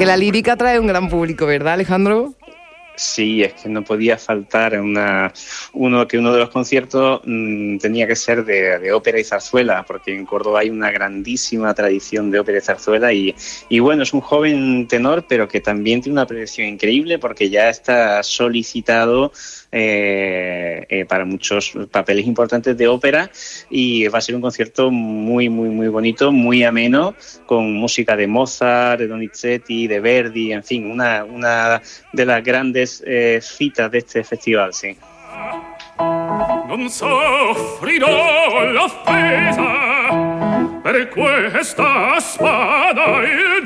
que la lírica trae un gran público, ¿verdad, Alejandro? Sí, es que no podía faltar uno de los conciertos tenía que ser de ópera y zarzuela, porque en Córdoba hay una grandísima tradición de ópera y zarzuela y bueno, es un joven tenor, pero que también tiene una proyección increíble porque ya está solicitado para muchos papeles importantes de ópera y va a ser un concierto muy, muy, muy bonito, muy ameno, con música de Mozart, de Donizetti, de Verdi, en fin, una de las grandes citas de este festival, sí. Non soffrirò l'offesa per questa spada il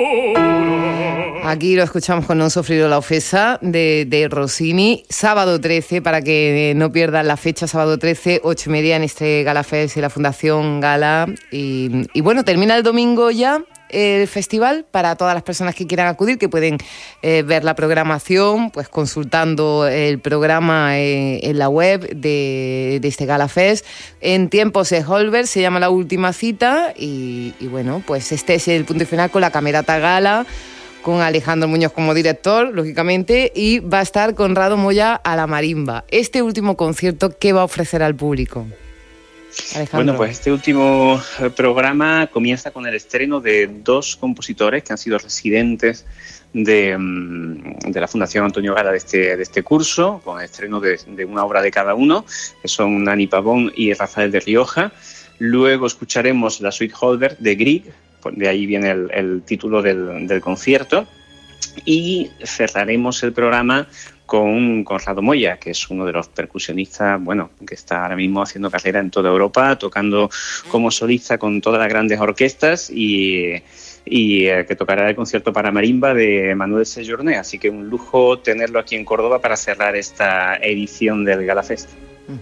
giuro. Aquí lo escuchamos con Non soffrirò la ofesa de Rossini, sábado 13, para que no pierdan la fecha, sábado 13, 8:30 en este Galafest y la Fundación Gala. Y bueno, termina el domingo ya el festival para todas las personas que quieran acudir, que pueden ver la programación, pues consultando el programa en la web de este Galafest. En tiempos de Holberg se llama la última cita y bueno, pues este es el punto y final con la Camerata Gala, con Alejandro Muñoz como director, lógicamente, y va a estar Conrado Moya a la marimba. Este último concierto, ¿qué va a ofrecer al público, Alejandro? Bueno, pues este último programa comienza con el estreno de dos compositores que han sido residentes de la Fundación Antonio Gala de este curso, con el estreno de una obra de cada uno, que son Nani Pavón y Rafael de Rioja. Luego escucharemos la Suite Holberg de Grieg, de ahí viene el título del concierto, y cerraremos el programa con Conrado Moya, que es uno de los percusionistas, bueno, que está ahora mismo haciendo carrera en toda Europa, tocando como solista con todas las grandes orquestas y que tocará el concierto para marimba de Manuel Sejourné. Así que un lujo tenerlo aquí en Córdoba para cerrar esta edición del Galafest.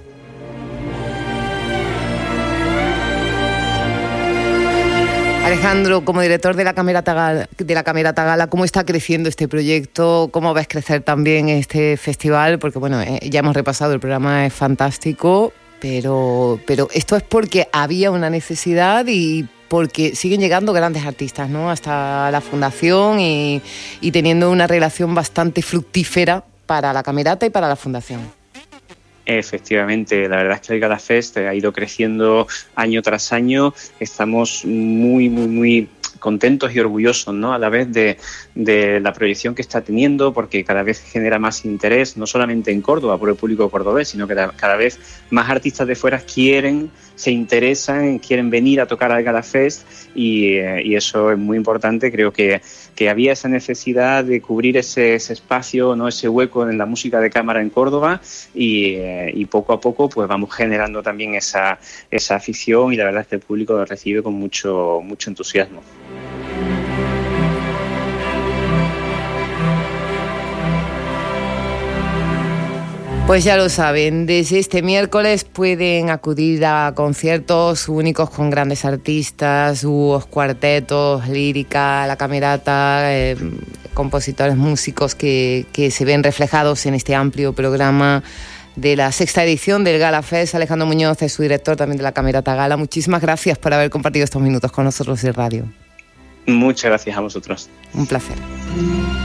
Alejandro, como director de la Camerata Gala, ¿cómo está creciendo este proyecto? ¿Cómo ves crecer también este festival? Porque bueno, ya hemos repasado, el programa es fantástico, pero esto es porque había una necesidad y porque siguen llegando grandes artistas, ¿no?, hasta la fundación y teniendo una relación bastante fructífera para la Camerata y para la fundación. Efectivamente, la verdad es que el Galafest ha ido creciendo año tras año. Estamos muy, muy, muy contentos y orgullosos, ¿no?, a la vez de la proyección que está teniendo, porque cada vez genera más interés, no solamente en Córdoba por el público cordobés, sino que cada vez más artistas de fuera se interesan, quieren venir a tocar al Galafest y eso es muy importante. Creo que había esa necesidad de cubrir ese espacio, ¿no?, ese hueco en la música de cámara en Córdoba y poco a poco pues vamos generando también esa afición y la verdad es que el público lo recibe con mucho entusiasmo. Pues ya lo saben, desde este miércoles pueden acudir a conciertos únicos con grandes artistas, dúos, cuartetos, lírica, la camerata, compositores, músicos que se ven reflejados en este amplio programa de la sexta edición del Galafest. Alejandro Muñoz es su director también de la Camerata Gala. Muchísimas gracias por haber compartido estos minutos con nosotros de radio. Muchas gracias a vosotros. Un placer.